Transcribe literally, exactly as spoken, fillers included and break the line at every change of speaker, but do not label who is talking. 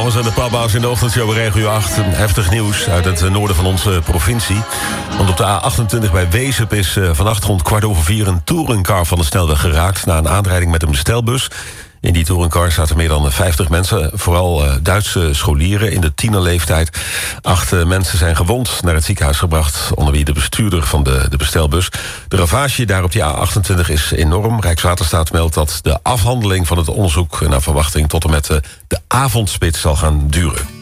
Thomas en de Papa's in de ochtendshow bij Regio acht. Heftig nieuws uit het noorden van onze provincie. Want op de A achtentwintig bij Wezep is vannacht rond kwart over vier... een touringcar van de snelweg geraakt na een aanrijding met een bestelbus. In die touringcar zaten meer dan vijftig mensen, vooral uh, Duitse scholieren in de tienerleeftijd. Acht uh, mensen zijn gewond naar het ziekenhuis gebracht, onder wie de bestuurder van de, de bestelbus. De ravage daar op die A achtentwintig is enorm. Rijkswaterstaat meldt dat de afhandeling van het onderzoek naar verwachting tot en met uh, de avondspits zal gaan duren.